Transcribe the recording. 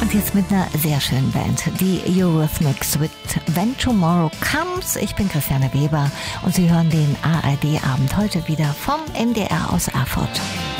Und jetzt mit einer sehr schönen Band, die Eurythmics with When Tomorrow Comes. Ich bin Christiane Weber und Sie hören den ARD-Abend heute wieder vom NDR aus Erfurt.